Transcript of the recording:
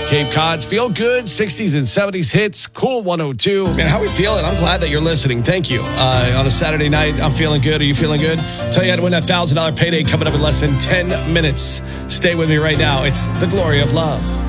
Cape Cod's feel good 60s and 70s hits. Cool 102. Man, how are we feeling? I'm glad that you're listening. Thank you. On a Saturday night, I'm feeling good. Are you feeling good? Tell you how to win that $1,000 payday coming up in less than 10 minutes. Stay with me right now. It's the glory of love.